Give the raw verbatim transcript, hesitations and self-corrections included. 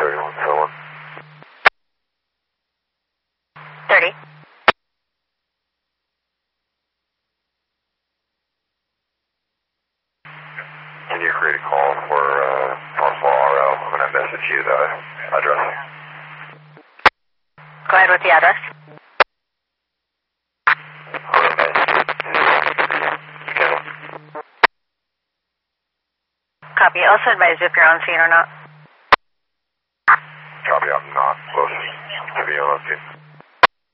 thirty-one, so one. thirty. Can you create a call for uh, Parcel R L? I'm going to message you the address. Go ahead with the address. I'm going to message you. Okay. Copy. Also advise if you're on scene or not. Copy, I'm not close to be on scene.